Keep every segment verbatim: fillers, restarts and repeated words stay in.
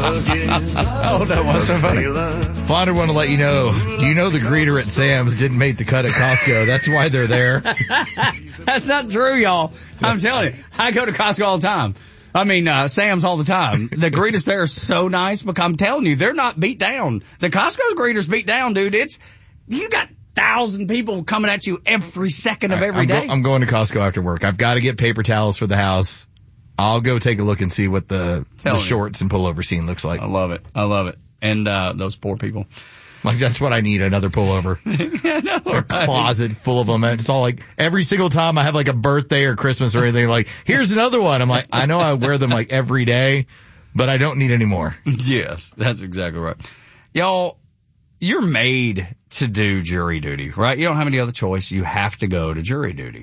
Oh, that was so funny. Flounder want to let you know, do you know the greeter at Sam's didn't make the cut at Costco? That's why they're there. That's not true, y'all. I'm telling you, I go to Costco all the time. I mean, uh, Sam's all the time. The greeters there are so nice because I'm telling you, they're not beat down. The Costco's greeters beat down, dude. It's, you got thousand people coming at you every second of every I'm day. Go, I'm going to Costco after work. I've got to get paper towels for the house. I'll go take a look and see what the, the shorts and pullover scene looks like. I love it. I love it. And, uh, those poor people. Like, that's what I need, another pullover. I know, a right? closet full of them. And it's all like, every single time I have like a birthday or Christmas or anything, like, here's another one. I'm like, I know I wear them like every day, but I don't need any more. Yes, that's exactly right. Y'all, you're made to do jury duty, right? You don't have any other choice. You have to go to jury duty.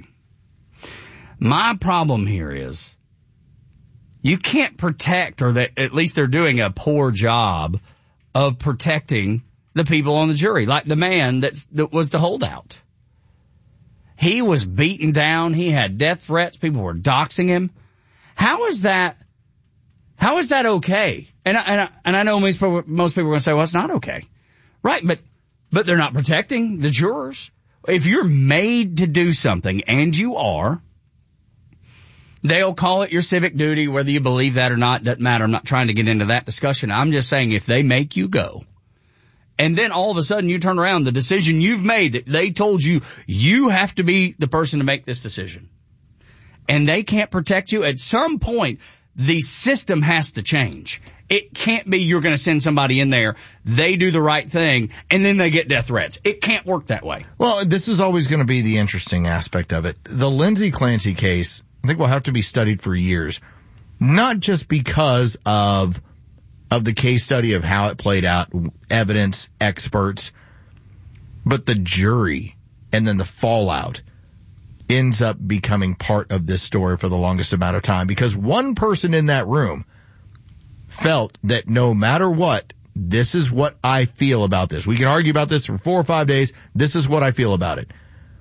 My problem here is you can't protect, or that at least they're doing a poor job of protecting the people on the jury, like the man that's, that was the holdout. He was beaten down. He had death threats. People were doxing him. How is that, how is that okay? And I, and I, and I know most people, most people are going to say, well, it's not okay. Right, but, but they're not protecting the jurors. If you're made to do something, and you are, they'll call it your civic duty, whether you believe that or not, doesn't matter. I'm not trying to get into that discussion. I'm just saying if they make you go, and then all of a sudden you turn around, the decision you've made that they told you, you have to be the person to make this decision, and they can't protect you, at some point, the system has to change. It can't be you're going to send somebody in there, they do the right thing, and then they get death threats. It can't work that way. Well, this is always going to be the interesting aspect of it. The Lindsay Clancy case, I think, will have to be studied for years, not just because of of the case study of how it played out, evidence, experts, but the jury and then the fallout ends up becoming part of this story for the longest amount of time, because one person in that room felt that no matter what, this is what I feel about this. We can argue about this for four or five days. This is what I feel about it.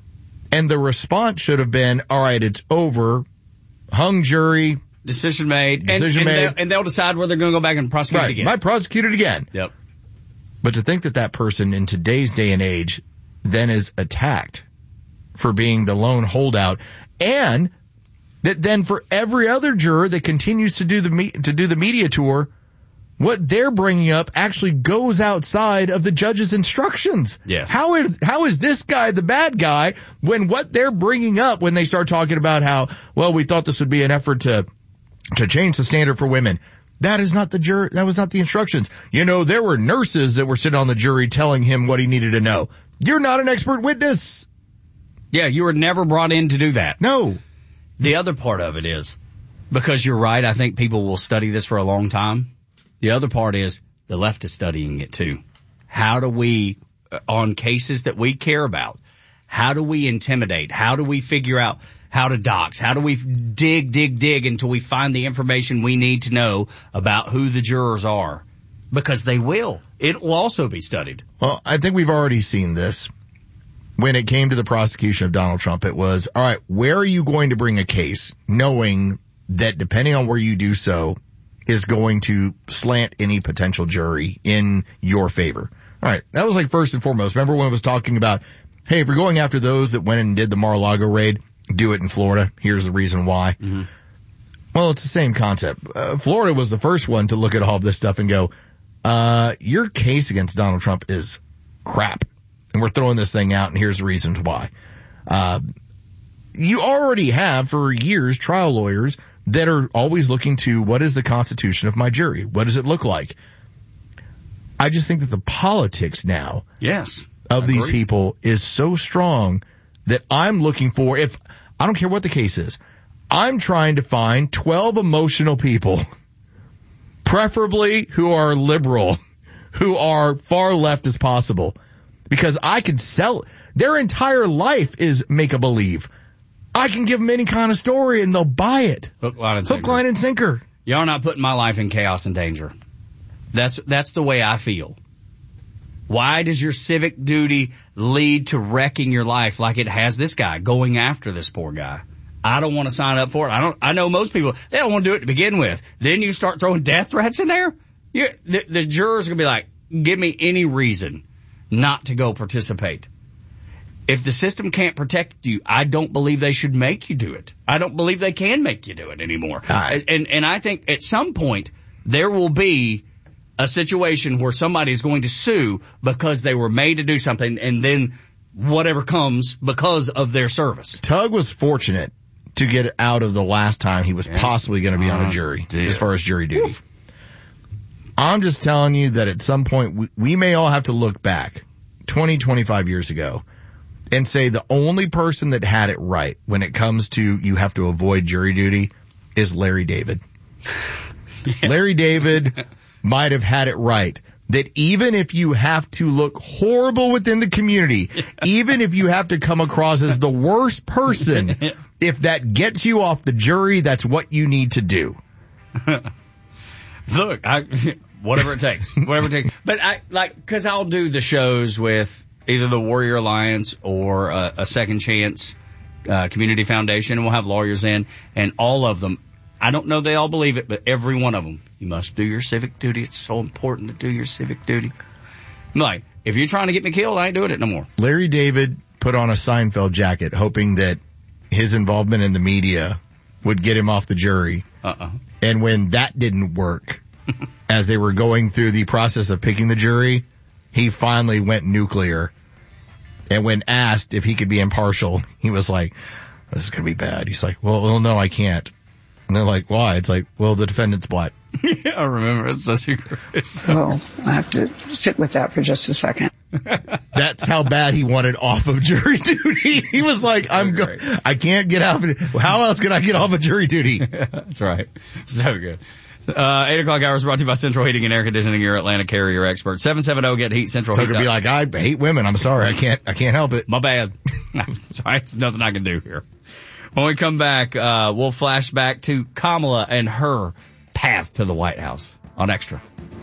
And the response should have been, all right, it's over. Hung jury. Decision made. Decision and, and, made. They'll, and they'll decide whether they're going to go back and prosecute right. it again. Might prosecute it again. Yep. But to think that that person in today's day and age then is attacked for being the lone holdout, and that then for every other juror that continues to do the me- to do the media tour, what they're bringing up actually goes outside of the judge's instructions. Yes. How is, how is this guy the bad guy when what they're bringing up when they start talking about how, well, we thought this would be an effort to, to change the standard for women. That is not the jur, that was not the instructions. You know, there were nurses that were sitting on the jury telling him what he needed to know. You're not an expert witness. Yeah, you were never brought in to do that. No. The other part of it is, because you're right, I think people will study this for a long time. The other part is the left is studying it too. How do we, on cases that we care about, how do we intimidate? How do we figure out how to dox? How do we dig, dig, dig until we find the information we need to know about who the jurors are? Because they will. It will also be studied. Well, I think we've already seen this. When it came to the prosecution of Donald Trump, it was, all right, where are you going to bring a case knowing that depending on where you do so is going to slant any potential jury in your favor? All right, that was like first and foremost. Remember when it was talking about, hey, if you're going after those that went and did the Mar-a-Lago raid, do it in Florida. Here's the reason why. Mm-hmm. Well, it's the same concept. Uh, Florida was the first one to look at all of this stuff and go, uh, your case against Donald Trump is crap. And we're throwing this thing out, and here's the reasons why. Uh, you already have for years trial lawyers that are always looking to, what is the constitution of my jury? What does it look like? I just think that the politics now yes, of these people is so strong that I'm looking for, if I don't care what the case is, I'm trying to find twelve emotional people, preferably who are liberal, who are far left as possible. Because I can sell, their entire life is make-a-believe. I can give them any kind of story and they'll buy it. Hook, line, and sinker. Hook, line, and sinker. Y'all not putting my life in chaos and danger. That's, that's the way I feel. Why does your civic duty lead to wrecking your life like it has this guy going after this poor guy? I don't want to sign up for it. I don't, I know most people, they don't want to do it to begin with. Then you start throwing death threats in there. You, the, the jurors are going to be like, give me any reason not to go participate. If the system can't protect you, I don't believe they should make you do it. I don't believe they can make you do it anymore. Right. And, and I think at some point there will be a situation where somebody's going to sue because they were made to do something, and then whatever comes because of their service. Tug was fortunate to get out of the last time he was yes. possibly going to be uh, on a jury dear. as far as jury duty. Oof. I'm just telling you that at some point we, we may all have to look back twenty, twenty-five years ago and say the only person that had it right when it comes to you have to avoid jury duty is Larry David. Yeah. Larry David might have had it right. That even if you have to look horrible within the community, yeah. even if you have to come across as the worst person, yeah. if that gets you off the jury, that's what you need to do. Look, I, whatever it takes, whatever it takes. But I like, cause I'll do the shows with either the Warrior Alliance or a, a Second Chance, uh, Community Foundation, and we'll have lawyers in, and all of them, I don't know they all believe it, but every one of them, you must do your civic duty. It's so important to do your civic duty. I'm like, if you're trying to get me killed, I ain't doing it no more. Larry David put on a Seinfeld jacket hoping that his involvement in the media would get him off the jury. Uh-uh. And when that didn't work, as they were going through the process of picking the jury, he finally went nuclear. And when asked if he could be impartial, he was like, this is going to be bad. He's like, well, well, no, I can't. And they're like, why? It's like, well, the defendant's black. Yeah, I remember. It's such a great So I have to sit with that for just a second. That's how bad he wanted off of jury duty. He was like, I'm go- I can't get out of it. How else can I get off of jury duty? Yeah, that's right. So good. Uh, eight o'clock hours brought to you by Central Heating and Air Conditioning, your Atlanta carrier expert. seven seven zero get heat Central So Heat. So it could be like, I hate women. I'm sorry. I can't, I can't help it. My bad. Sorry. There's nothing I can do here. When we come back, uh, we'll flash back to Kamala and her path to the White House on Extra.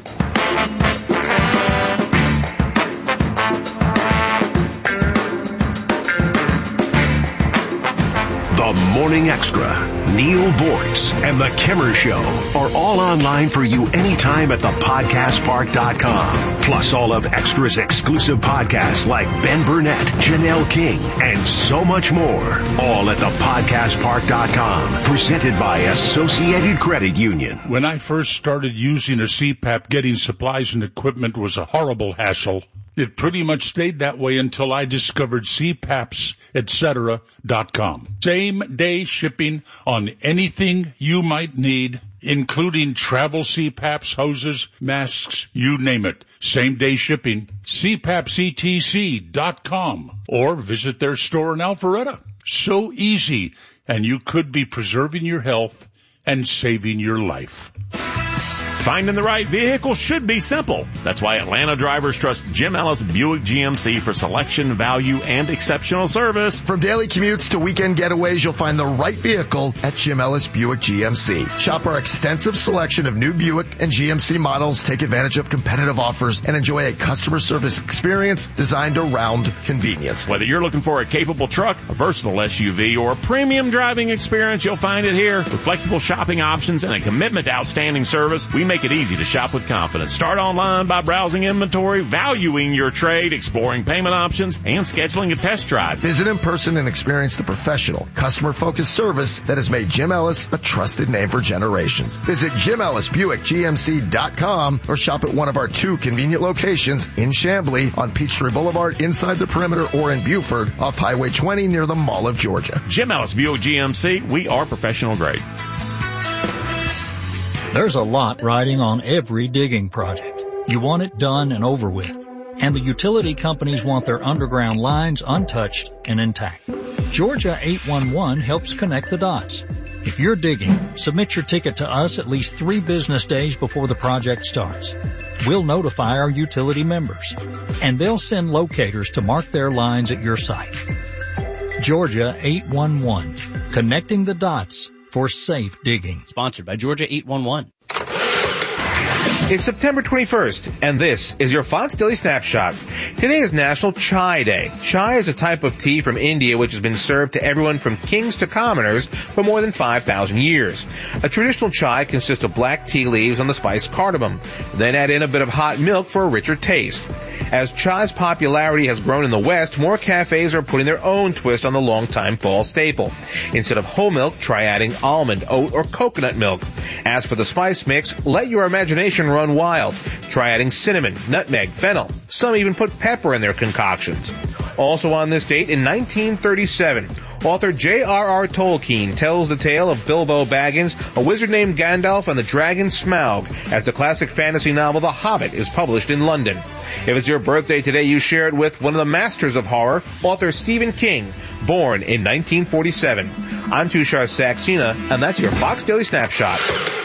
The Morning Extra, Neil Boortz, and The Kimmer Show are all online for you anytime at the podcast park dot com. Plus all of Extra's exclusive podcasts like Ben Burnett, Janelle King, and so much more. All at the podcast park dot com. Presented by Associated Credit Union. When I first started using a C PAP, getting supplies and equipment was a horrible hassle. It pretty much stayed that way until I discovered C PAPs, et cetera dot com. Same day shipping on anything you might need, including travel C PAPs, hoses, masks, you name it. Same day shipping. C PAPs E T C dot com or visit their store in Alpharetta. So easy, and you could be preserving your health and saving your life. Finding the right vehicle should be simple. That's why Atlanta drivers trust Jim Ellis Buick G M C for selection, value, and exceptional service. From daily commutes to weekend getaways, you'll find the right vehicle at Jim Ellis Buick G M C. Shop our extensive selection of new Buick and G M C models, take advantage of competitive offers, and enjoy a customer service experience designed around convenience. Whether you're looking for a capable truck, a versatile S U V, or a premium driving experience, you'll find it here. With flexible shopping options and a commitment to outstanding service, we make it easy to shop with confidence. Start online by browsing inventory, valuing your trade, exploring payment options, and scheduling a test drive. Visit in person and experience the professional, customer-focused service that has made Jim Ellis a trusted name for generations. Visit Jim Ellis Buick G M C dot com or shop at one of our two convenient locations in Chamblee on Peachtree Boulevard inside the perimeter, or in Buford off Highway twenty near the Mall of Georgia. Jim Ellis Buick G M C, we are professional grade. There's a lot riding on every digging project. You want it done and over with. And the utility companies want their underground lines untouched and intact. Georgia eight one one helps connect the dots. If you're digging, submit your ticket to us at least three business days before the project starts. We'll notify our utility members, and they'll send locators to mark their lines at your site. Georgia eight one one, connecting the dots for safe digging. Sponsored by Georgia eight one one. It's September twenty-first, and this is your Fox Daily Snapshot. Today is National Chai Day. Chai is a type of tea from India which has been served to everyone from kings to commoners for more than five thousand years. A traditional chai consists of black tea leaves and the spice cardamom. Then add in a bit of hot milk for a richer taste. As chai's popularity has grown in the West, more cafes are putting their own twist on the long-time fall staple. Instead of whole milk, try adding almond, oat, or coconut milk. As for the spice mix, let your imagination run wild. Try adding cinnamon, nutmeg, fennel. Some even put pepper in their concoctions. Also on this date, in nineteen thirty-seven, author J R R Tolkien tells the tale of Bilbo Baggins, a wizard named Gandalf, and the dragon Smaug, as the classic fantasy novel The Hobbit is published in London. If it's your birthday today, you share it with one of the masters of horror, author Stephen King, born in nineteen forty-seven. I'm Tushar Saxena, and that's your Fox Daily Snapshot.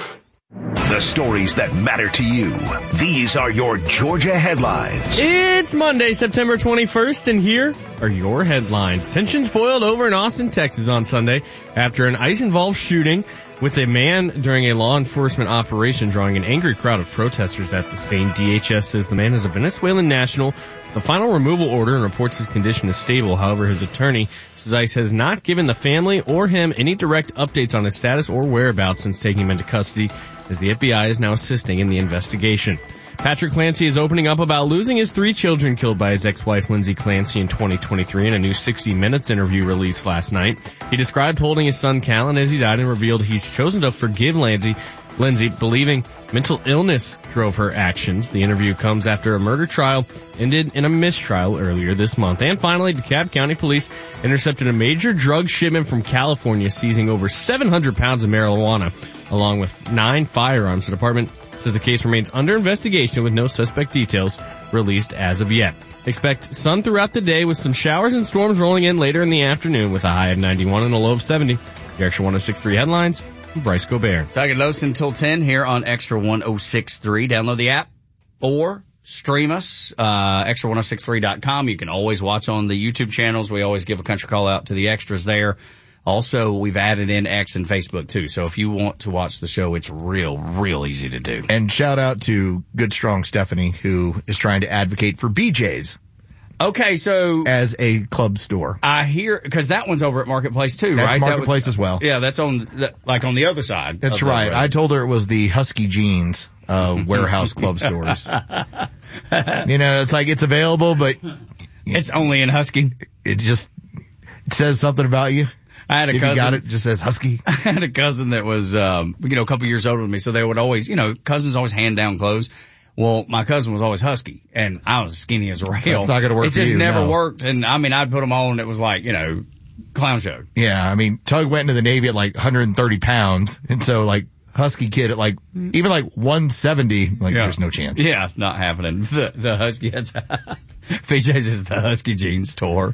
The stories that matter to you. These are your Georgia headlines. It's Monday, September twenty-first, and here are your headlines. Tensions boiled over in Austin, Texas on Sunday after an ICE-involved shooting with a man during a law enforcement operation, drawing an angry crowd of protesters at the scene. D H S says the man is a Venezuelan national with a final removal order and reports his condition is stable. However, his attorney says ICE has not given the family or him any direct updates on his status or whereabouts since taking him into custody, as the F B I is now assisting in the investigation. Patrick Clancy is opening up about losing his three children killed by his ex-wife Lindsay Clancy in twenty twenty-three in a new sixty minutes interview released last night. He described holding his son Callan as he died and revealed he's chosen to forgive Lindsay, Lindsay, believing mental illness drove her actions. The interview comes after a murder trial ended in a mistrial earlier this month. And finally, DeKalb County Police intercepted a major drug shipment from California, seizing over seven hundred pounds of marijuana, along with nine firearms. The department says the case remains under investigation with no suspect details released as of yet. Expect sun throughout the day with some showers and storms rolling in later in the afternoon with a high of ninety-one and a low of seventy. Your Extra one oh six point three headlines. Bryce Gobert. Tiger Los until ten here on Extra one oh six point three. Download the app or stream us, uh, extra one oh six three dot com. You can always watch on the YouTube channels. We always give a country call out to the extras there. Also, we've added in X and Facebook too. So if you want to watch the show, it's real, real easy to do. And shout out to Good Strong Stephanie, who is trying to advocate for B J's. Okay, so as a club store, I hear, because that one's over at Marketplace too, that's right? Marketplace that was, as well. Yeah, that's on the, like on the other side. That's right. I told her it was the Husky Jeans uh warehouse club stores. You know, it's like it's available, but it's only in Husky. It just it says something about you. I had a if cousin. You got it, it just says Husky. I had a cousin that was, um, you know, a couple years older than me, so they would always, you know, cousins always hand down clothes. Well, my cousin was always husky, and I was skinny as a rail. So it's not going to work It for just you, never no. worked, and I mean, I'd put them on, and it was like, you know, clown show. Yeah, I mean, Tug went into the Navy at like one hundred thirty pounds, and so like husky kid at like even like one seventy, like Yeah. there's no chance. Yeah, not happening. The the husky, that's P J's is the Husky Jeans tour.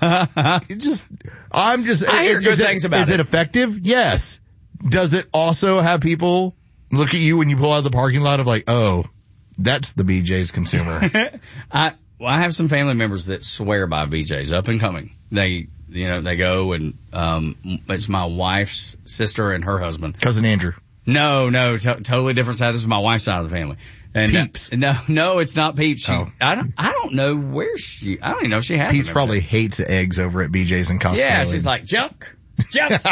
It just, I'm just. I hear is, good is things it, about is it. Is it effective? Yes. Does it also have people look at you when you pull out of the parking lot of like, oh, that's the B J's consumer? I well, I have some family members that swear by B J's, up and coming. They, you know, they go and um, it's my wife's sister and her husband, cousin Andrew. No, no, to- totally different side. This is my wife's side of the family. And Peeps. Uh, no, no, it's not Peeps. She, Oh. I don't, I don't know where she. I don't even know if she has. Peeps them. probably hates eggs over at B J's and Costco. Yeah, she's and- like junk, junk.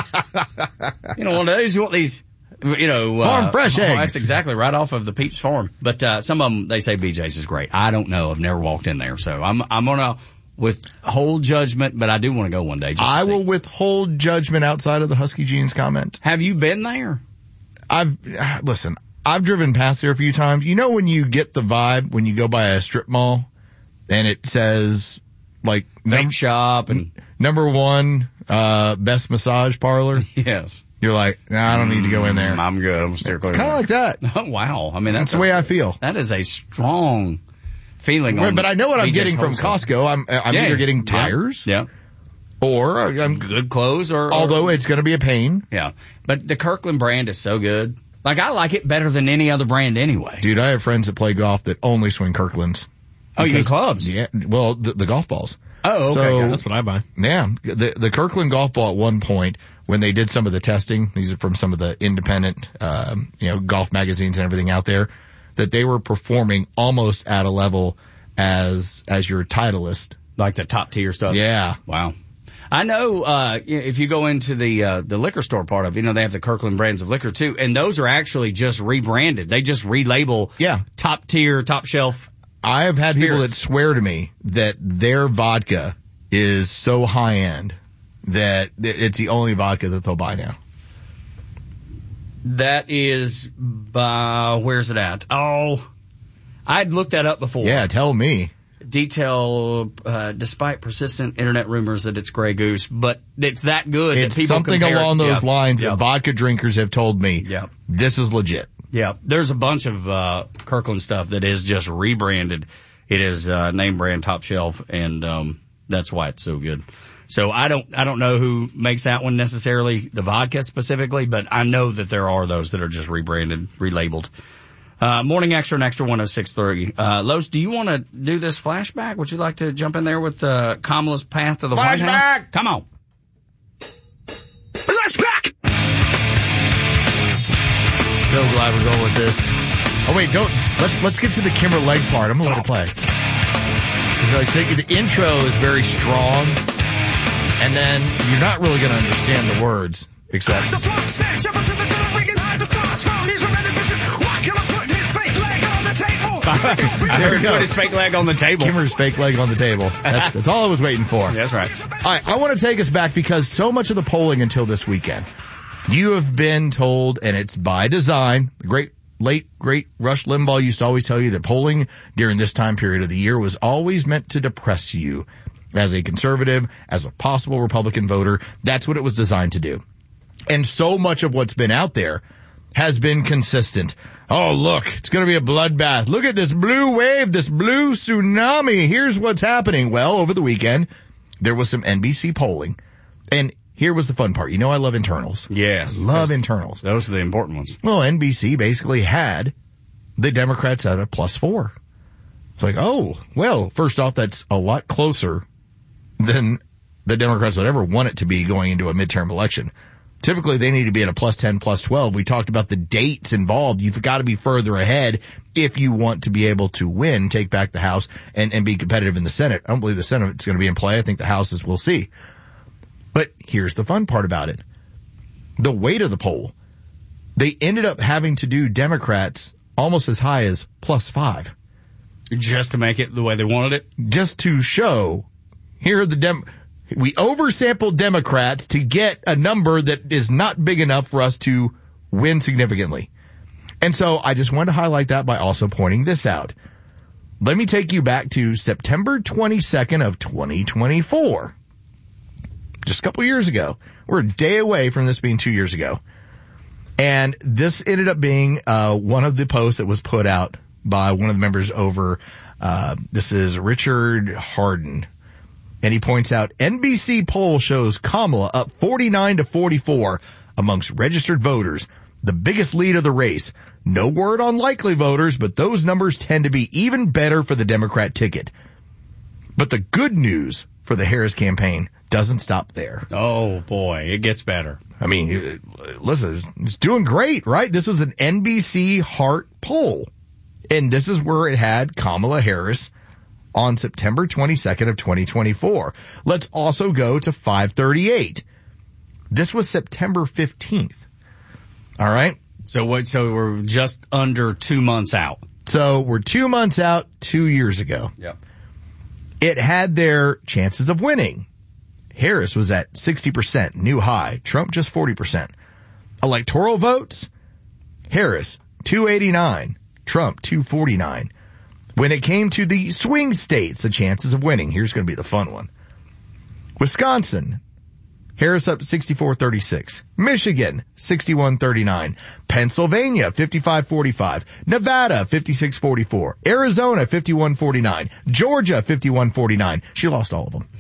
You know, one of those. You want these. You know, uh, Farm fresh oh, eggs. That's exactly right off of the Peeps farm. But uh some of them, they say B J's is great. I don't know. I've never walked in there, so I'm I'm gonna withhold judgment. But I do want to go one day. Just I to see. will withhold judgment outside of the Husky Jeans comment. Have you been there? I've listen. I've driven past there a few times. You know when you get the vibe when you go by a strip mall and it says like Vape num- shop and number one uh best massage parlor. yes. You're like, nah, I don't need to go in there. Mm, I'm good. I'm still clear. Kind of like that. Oh, wow. I mean, that's, That's the way I feel. That is a strong feeling. Right, on but I know what I'm B J's getting from wholesale. Costco. I'm I'm Yeah, either getting yeah, tires, yeah, or I'm good clothes, or, or although it's going to be a pain. yeah. But the Kirkland brand is so good. Like, I like it better than any other brand anyway. Dude, I have friends that play golf that only swing Kirklands. Oh, you mean Because- clubs? Yeah, well, the, the golf balls. Oh, okay. So- yeah, That's what I buy. Yeah, the the Kirkland golf ball at one point when they did some of the testing, these are from some of the independent, um, you know, golf magazines and everything out there. that they were performing almost at a level as as your Titleist. Like the top tier stuff? Yeah. Wow. I know, uh, if you go into the, uh, the liquor store part of it, you know, they have the Kirkland brands of liquor too, and those are actually just rebranded. They just relabel yeah. top tier, top shelf. I have had spirits. people that swear to me that their vodka is so high end that it's the only vodka that they'll buy now. That is, uh, where's it at? Oh, I'd looked that up before. Yeah, tell me. Detail, uh, despite persistent internet rumors that it's Grey Goose, but it's that good it's that people something compare along it. those Yep. lines Yep. that vodka drinkers have told me. Yep. This is legit. Yeah, there's a bunch of uh Kirkland stuff that is just rebranded. It is uh name brand top shelf, and um that's why it's so good. So I don't I don't know who makes that one necessarily, the vodka specifically, but I know that there are those that are just rebranded, relabeled. Uh Morning Extra and Extra one oh six point three. Uh Los, do you want to do this flashback? Would you like to jump in there with uh Kamala's path to the White House? Flashback! Come on. Flashback! So glad we're going with this. Oh wait, don't let's let's get to the Kimmer leg part. I'm gonna let it play. Because like so the intro is very strong, and then you're not really gonna understand the words except. The flock said, jump into the dirt, ring high, the stars found his horrendous issues. Why can I put his fake leg on the table? I heard put his fake leg on the table. Kimmer's fake leg on the table. That's that's all I was waiting for. That's right. All right, I want to take us back because so much of the polling until this weekend, you have been told, and it's by design. The great, late, great Rush Limbaugh used to always tell you that polling during this time period of the year was always meant to depress you as a conservative, as a possible Republican voter. That's what it was designed to do. And so much of what's been out there has been consistent. Oh, look, it's going to be a bloodbath. Look at this blue wave, this blue tsunami. Here's what's happening. Well, over the weekend, there was some N B C polling, and here was the fun part. You know I love internals. Yes. Love internals. Those are the important ones. Well, N B C basically had the Democrats at a plus four. It's like, oh, well, first off, that's a lot closer than the Democrats would ever want it to be going into a midterm election. Typically, they need to be at a plus ten, plus twelve. We talked about the dates involved. You've got to be further ahead if you want to be able to win, take back the House, and, and be competitive in the Senate. I don't believe the Senate is going to be in play. I think the House is, we'll see. But here's the fun part about it. The weight of the poll. They ended up having to do Democrats almost as high as plus five. Just to make it the way they wanted it? Just to show, here are the Dem... We oversampled Democrats to get a number that is not big enough for us to win significantly. And so I just wanted to highlight that by also pointing this out. Let me take you back to September twenty-second of twenty twenty-four. Just a couple years ago. We're a day away from this being two years ago. And this ended up being uh one of the posts that was put out by one of the members over, uh this is Richard Harden. And he points out, N B C poll shows Kamala up forty-nine to forty-four amongst registered voters, the biggest lead of the race. No word on likely voters, but those numbers tend to be even better for the Democrat ticket. But the good news for the Harris campaign doesn't stop there. Oh, boy, it gets better. I mean, listen, it's doing great, right? This was an N B C Heart poll. And this is where it had Kamala Harris on September twenty-second of twenty twenty-four. Let's also go to five thirty-eight. This was September fifteenth. All right. So what, so we're just under two months out. So we're two months out, two years ago. Yep. It had their chances of winning. Harris was at sixty percent, new high. Trump just forty percent. Electoral votes, Harris two eighty-nine, Trump two forty-nine. When it came to the swing states, the chances of winning, here's going to be the fun one. Wisconsin, Harris up sixty-four thirty-six. Michigan, sixty-one thirty-nine. Pennsylvania, fifty-five forty-five. Nevada, fifty-six forty-four. Arizona, fifty-one forty-nine. Georgia, fifty-one forty-nine. She lost all of them.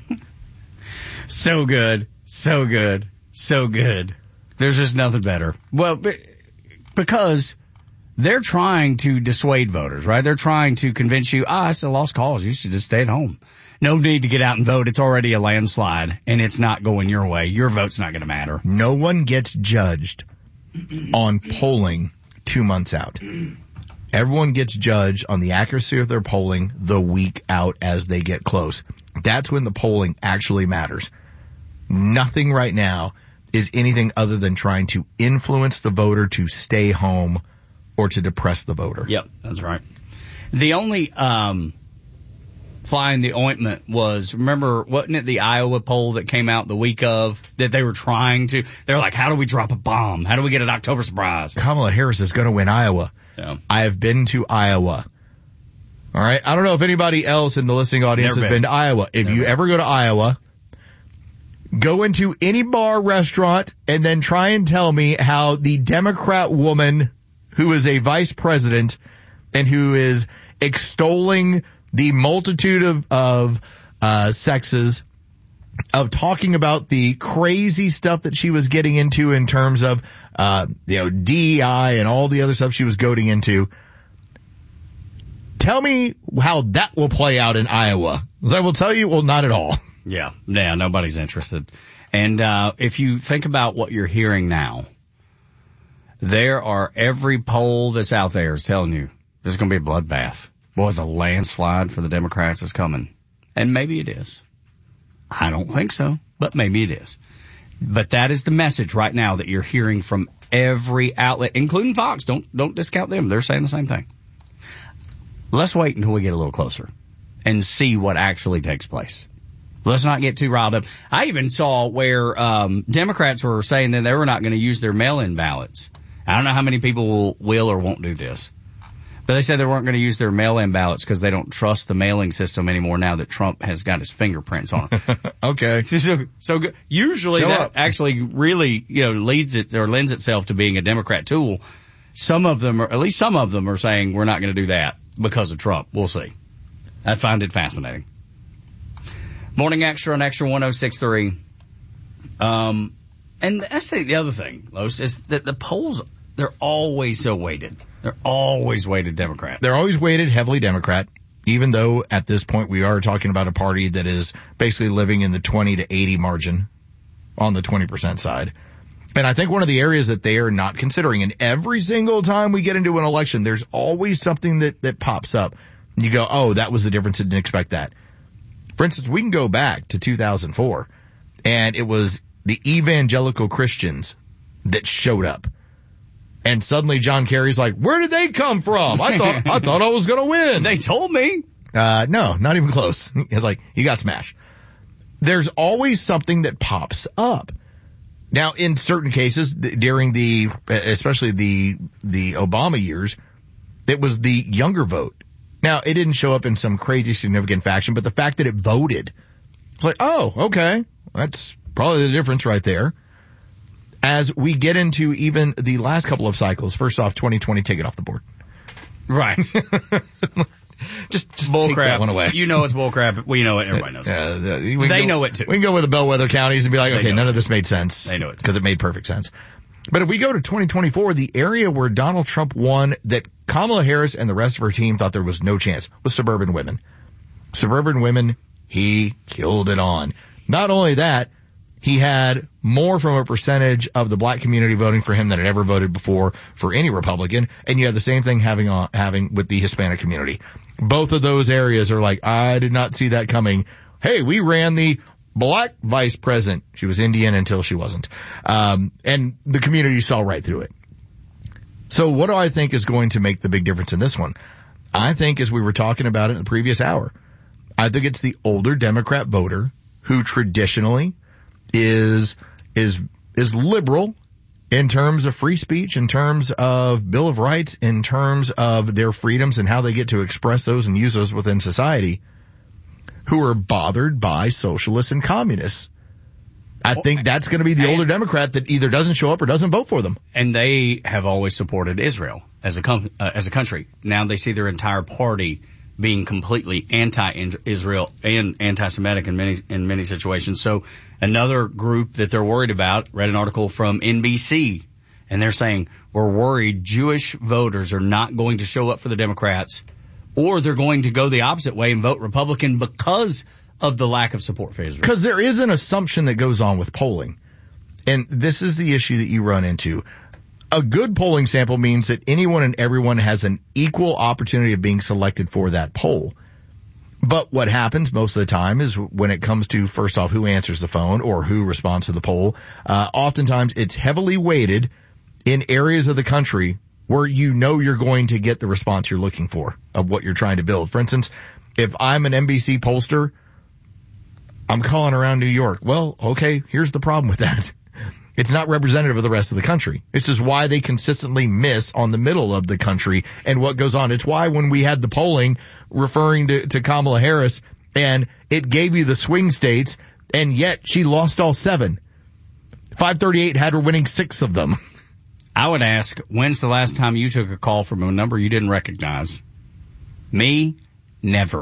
So good. So good. So good. There's just nothing better. Well, because they're trying to dissuade voters, right? They're trying to convince you, ah, it's a lost cause. You should just stay at home. No need to get out and vote. It's already a landslide, and it's not going your way. Your vote's not going to matter. No one gets judged on polling two months out. Everyone gets judged on the accuracy of their polling the week out as they get close. That's when the polling actually matters. Nothing right now is anything other than trying to influence the voter to stay home or to depress the voter. Yep, that's right. The only um, fly in the ointment was, remember, wasn't it the Iowa poll that came out the week of that they were trying to, they're like, how do we drop a bomb? How do we get an October surprise? Kamala Harris is going to win Iowa. Yeah. I have been to Iowa. All right. I don't know if anybody else in the listening audience Never has been. been to Iowa. If Never you been. ever go to Iowa, go into any bar, restaurant, and then try and tell me how the Democrat woman who is a vice president and who is extolling the multitude of, of, uh, sexes, of talking about the crazy stuff that she was getting into in terms of, uh, you know, D E I and all the other stuff she was goading into. Tell me how that will play out in Iowa. Because I will tell you, well, not at all. Yeah, yeah, nobody's interested. And uh if you think about what you're hearing now, there are every poll that's out there is telling you there's going to be a bloodbath. Boy, the landslide for the Democrats is coming. And maybe it is. I don't think so, but maybe it is. But that is the message right now that you're hearing from every outlet, including Fox. Don't don't discount them. They're saying the same thing. Let's wait until we get a little closer and see what actually takes place. Let's not get too riled up. I even saw where um Democrats were saying that they were not going to use their mail-in ballots. I don't know how many people will, will or won't do this. But they said they weren't going to use their mail-in ballots because they don't trust the mailing system anymore now that Trump has got his fingerprints on them. Okay. So, so good. Usually Show that up. actually really, you know, leads it or lends itself to being a Democrat tool. Some of them are, at least some of them are saying we're not going to do that because of Trump. We'll see. I find it fascinating. Morning Extra on Extra one oh six point three. Um, and that's the, the other thing, Los, is that the polls, they're always so weighted. They're always weighted Democrat. They're always weighted heavily Democrat, even though at this point we are talking about a party that is basically living in the twenty to eighty margin on the twenty percent side. And I think one of the areas that they are not considering, and every single time we get into an election, there's always something that, that pops up. You go, oh, that was the difference. I didn't expect that. For instance, we can go back to two thousand four, and it was the evangelical Christians that showed up. And suddenly John Kerry's like, where did they come from? I thought, I thought I was going to win. They told me. Uh, no, not even close. It's like, you got smashed. There's always something that pops up. Now, in certain cases, during the, especially the, the Obama years, it was the younger vote. Now, it didn't show up in some crazy significant fashion, but the fact that it voted, it's like, oh, okay, that's probably the difference right there. As we get into even the last couple of cycles, first off, twenty twenty, take it off the board. Right. just just bull take crap. that one away. You know it's bull crap. We know it. Everybody knows it. Uh, the, we they go, know it too. We can go with the bellwether counties and be like, They okay, know none it. of this made sense. They know it. Because it made perfect sense. But if we go to twenty twenty-four, the area where Donald Trump won that Kamala Harris and the rest of her team thought there was no chance was suburban women. Suburban women, he killed it on. Not only that, he had more from a percentage of the black community voting for him than had ever voted before for any Republican. And you had the same thing having on, having with the Hispanic community. Both of those areas are like, I did not see that coming. Hey, we ran the black vice president. She was Indian until she wasn't. Um, and the community saw right through it. So what do I think is going to make the big difference in this one? I think, as we were talking about it in the previous hour, I think it's the older Democrat voter who traditionally is, is, is liberal in terms of free speech, in terms of Bill of Rights, in terms of their freedoms and how they get to express those and use those within society, who are bothered by socialists and communists. I think that's going to be the older Democrat that either doesn't show up or doesn't vote for them. And they have always supported Israel as a com- uh, as a country. Now they see their entire party being completely anti-Israel and anti-Semitic in many in many situations. So another group that they're worried about, read an article from N B C, and they're saying we're worried Jewish voters are not going to show up for the Democrats, or they're going to go the opposite way and vote Republican because of the lack of support for Israel. Because there is an assumption that goes on with polling. And this is the issue that you run into. A good polling sample means that anyone and everyone has an equal opportunity of being selected for that poll. But what happens most of the time is when it comes to, first off, who answers the phone or who responds to the poll, uh, oftentimes it's heavily weighted in areas of the country where you know you're going to get the response you're looking for of what you're trying to build. For instance, if I'm an N B C pollster, I'm calling around New York. Well, okay, here's the problem with that. It's not representative of the rest of the country. This is why they consistently miss on the middle of the country and what goes on. It's why when we had the polling referring to, to Kamala Harris and it gave you the swing states and yet she lost all seven. five thirty-eight had her winning six of them. I would ask, when's the last time you took a call from a number you didn't recognize? Me? Never.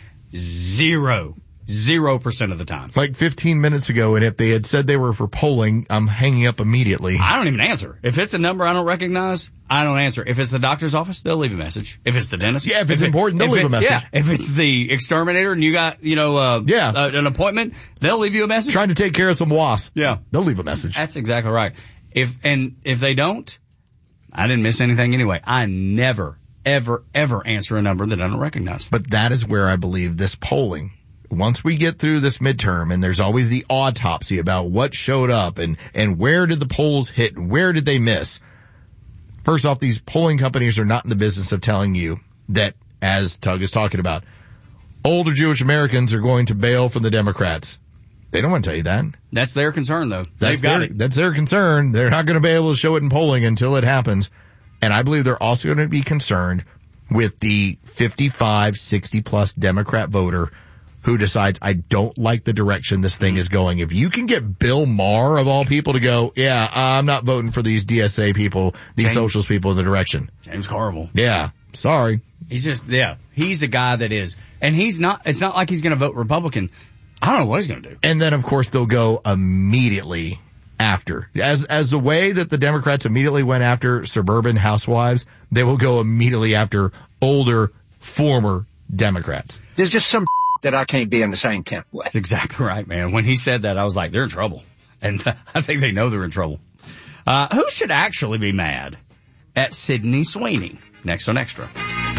Zero. Zero percent of the time. Like fifteen minutes ago, and if they had said they were for polling, I'm hanging up immediately. I don't even answer. If it's a number I don't recognize, I don't answer. If it's the doctor's office, they'll leave a message. If it's the dentist. Yeah, if it's if important, it, they'll leave it, a message. Yeah, if it's the exterminator and you got, you know, uh, yeah. uh, an appointment, they'll leave you a message. Trying to take care of some wasps. Yeah. They'll leave a message. That's exactly right. If, and if they don't, I didn't miss anything anyway. I never, ever, ever answer a number that I don't recognize. But that is where I believe this polling, once we get through this midterm, and there's always the autopsy about what showed up and, and where did the polls hit and where did they miss. First off, these polling companies are not in the business of telling you that, as Tug is talking about, older Jewish Americans are going to bail for the Democrats. They don't want to tell you that. That's their concern, though. That's They've got their, it. That's their concern. They're not going to be able to show it in polling until it happens. And I believe they're also going to be concerned with the fifty-five, sixty plus Democrat voter who decides, I don't like the direction this thing is going. If you can get Bill Maher, of all people, to go, yeah, I'm not voting for these D S A people, these James, socialist people in the direction. James Carville. Yeah, sorry. He's just, yeah, he's a guy that is. And he's not, it's not like he's going to vote Republican. I don't know what he's going to do. And then, of course, they'll go immediately after. As as the way that the Democrats immediately went after suburban housewives, they will go immediately after older, former Democrats. There's just some that I can't be in the same camp with. That's exactly right, man. When he said that, I was like, they're in trouble. And I think they know they're in trouble. Uh, who should actually be mad at Sydney Sweeney? Next on Extra.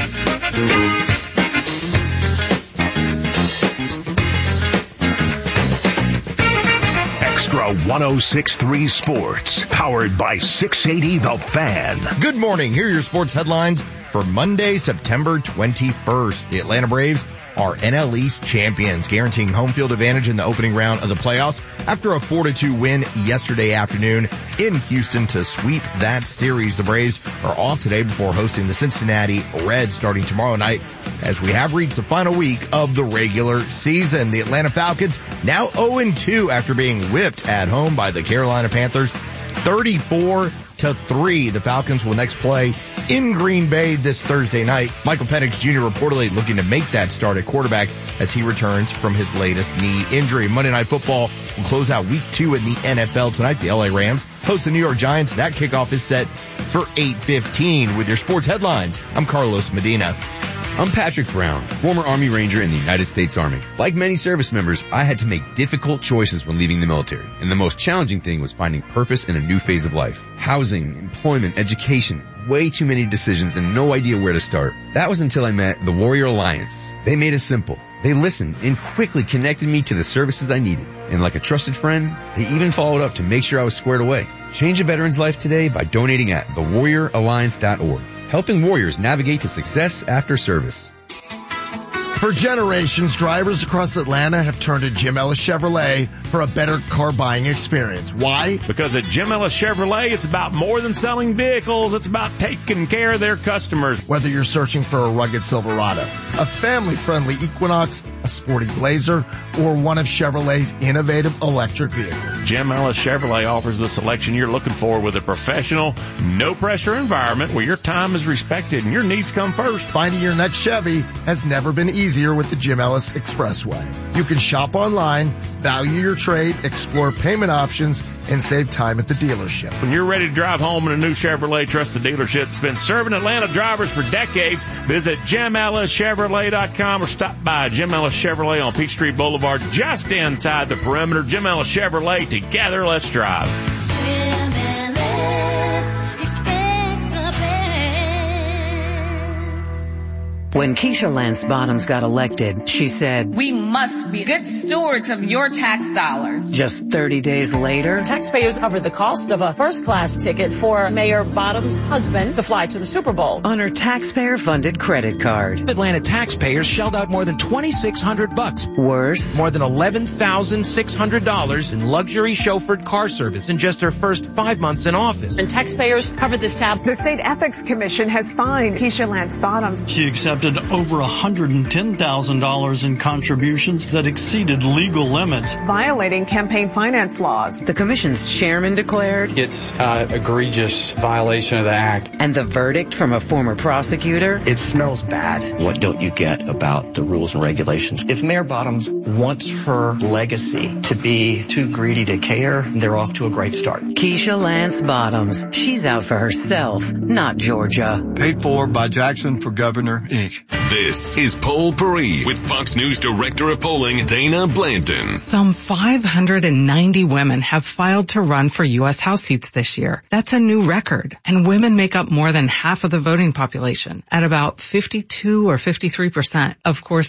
Extra one oh six point three Sports, powered by six eighty The Fan. Good morning. Here are your sports headlines for Monday, September twenty-first. The Atlanta Braves are N L East champions, guaranteeing home field advantage in the opening round of the playoffs after a four to two win yesterday afternoon in Houston to sweep that series. The Braves are off today before hosting the Cincinnati Reds starting tomorrow night as we have reached the final week of the regular season. The Atlanta Falcons now oh and two after being whipped at home by the Carolina Panthers thirty-four to three. The Falcons will next play in Green Bay this Thursday night. Michael Penix Junior reportedly looking to make that start at quarterback as he returns from his latest knee injury. Monday Night Football will close out week two in the N F L tonight. The L A Rams host the New York Giants. That kickoff is set for eight fifteen. With your sports headlines, I'm Carlos Medina. I'm Patrick Brown, former Army Ranger in the United States Army. Like many service members, I had to make difficult choices when leaving the military, and the most challenging thing was finding purpose in a new phase of life. Housing, employment, education, way too many decisions and no idea where to start. That was until I met the Warrior Alliance. They made it simple. They listened and quickly connected me to the services I needed. And like a trusted friend, they even followed up to make sure I was squared away. Change a veteran's life today by donating at the warrior alliance dot org. Helping warriors navigate to success after service. For generations, drivers across Atlanta have turned to Jim Ellis Chevrolet for a better car buying experience. Why? Because at Jim Ellis Chevrolet, it's about more than selling vehicles. It's about taking care of their customers. Whether you're searching for a rugged Silverado, a family-friendly Equinox, a sporty Blazer, or one of Chevrolet's innovative electric vehicles, Jim Ellis Chevrolet offers the selection you're looking for with a professional, no-pressure environment where your time is respected and your needs come first. Finding your next Chevy has never been easier with the Jim Ellis Expressway. You can shop online, value your trade, explore payment options, and save time at the dealership. When you're ready to drive home in a new Chevrolet, trust the dealership's been serving Atlanta drivers for decades. Visit Jim Ellis Chevrolet dot com or stop by Jim Ellis Chevrolet on Peachtree Boulevard just inside the perimeter. Jim Ellis Chevrolet, together let's drive. Jim Ellis When Keisha Lance Bottoms got elected, she said, "We must be good stewards of your tax dollars." Just thirty days later, taxpayers covered the cost of a first-class ticket for Mayor Bottoms' husband to fly to the Super Bowl on her taxpayer-funded credit card. Atlanta taxpayers shelled out more than twenty-six hundred bucks. Worse, more than eleven thousand six hundred dollars in luxury chauffeured car service in just her first five months in office. And taxpayers covered this tab. The State Ethics Commission has fined Keisha Lance Bottoms. She accepted over one hundred ten thousand dollars in contributions that exceeded legal limits, violating campaign finance laws. The commission's chairman declared it's an egregious violation of the act. And the verdict from a former prosecutor? It smells bad. What don't you get about the rules and regulations? If Mayor Bottoms wants her legacy to be too greedy to care, they're off to a great start. Keisha Lance Bottoms. She's out for herself, not Georgia. Paid for by Jackson for Governor, Incorporated. This is Poll Parade with Fox News Director of Polling, Dana Blanton. Some five hundred ninety women have filed to run for U S House seats this year. That's a new record. And women make up more than half of the voting population at about fifty-two or fifty-three percent. Of course,